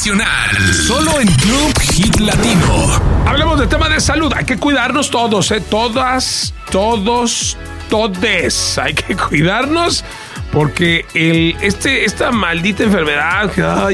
Nacional. Solo en Club Hit Latino. Hablemos del tema de salud. Hay que cuidarnos todos, todas, todos, todes. Hay que cuidarnos porque esta maldita enfermedad,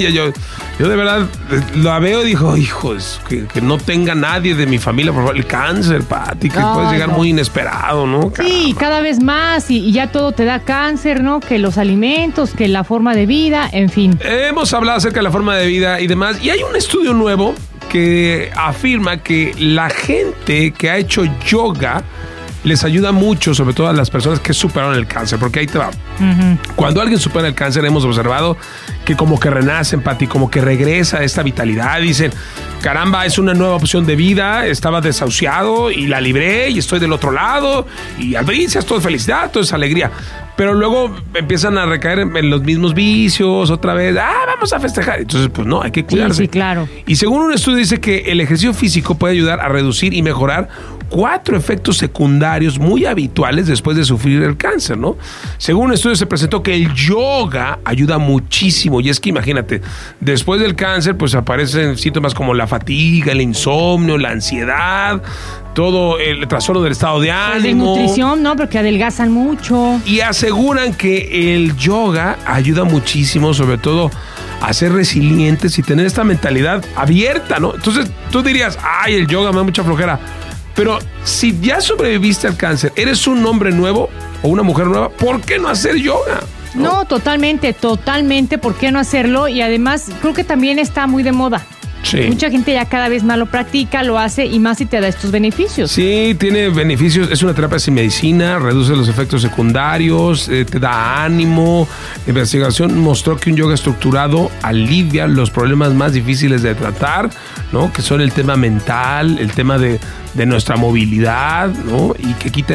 yo de verdad la veo y digo, hijos, que no tenga nadie de mi familia, por favor, el cáncer, Pati, que puede llegar muy inesperado, ¿no? Sí, cada vez más y ya todo te da cáncer, ¿no? Que los alimentos, que la forma de vida, en fin. Hemos hablado acerca de la forma de vida y demás, y hay un estudio nuevo que afirma que la gente que ha hecho yoga les ayuda mucho, sobre todo a las personas que superaron el cáncer, porque ahí te va. Uh-huh. Cuando alguien supera el cáncer, hemos observado que como que renacen, Pati, como que regresa esta vitalidad. Dicen, caramba, es una nueva opción de vida, estaba desahuciado y la libré y estoy del otro lado y albricias, todo es felicidad, todo es alegría. Pero luego empiezan a recaer en los mismos vicios, otra vez, vamos a festejar. Entonces, pues no, hay que cuidarse. Sí, claro. Y según un estudio dice que el ejercicio físico puede ayudar a reducir y mejorar 4 efectos secundarios muy habituales después de sufrir el cáncer, ¿no? Según un estudio se presentó que el yoga ayuda muchísimo. Y es que imagínate, después del cáncer, pues aparecen síntomas como la fatiga, el insomnio, la ansiedad, todo el trastorno del estado de ánimo. De nutrición, ¿no? Porque adelgazan mucho. Y aseguran que el yoga ayuda muchísimo, sobre todo a ser resilientes y tener esta mentalidad abierta, ¿no? Entonces tú dirías, el yoga me da mucha flojera. Pero si ya sobreviviste al cáncer, eres un hombre nuevo o una mujer nueva, ¿por qué no hacer yoga? No, totalmente, ¿por qué no hacerlo? Y además creo que también está muy de moda. Sí. Mucha gente ya cada vez más lo practica, lo hace y más si te da estos beneficios. Sí, tiene beneficios, es una terapia sin medicina, reduce los efectos secundarios, te da ánimo. La investigación mostró que un yoga estructurado alivia los problemas más difíciles de tratar, ¿no? Que son el tema mental, el tema de nuestra movilidad, ¿no? Y que quita